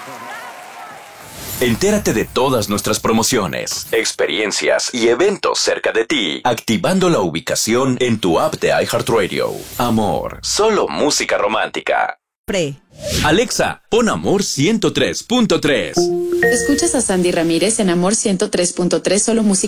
Entérate de todas nuestras promociones, experiencias y eventos cerca de ti, activando la ubicación en tu app de iHeartRadio. Amor, solo música romántica. Alexa, pon Amor 103.3. Escuchas a Sandy Ramírez en Amor 103.3, solo música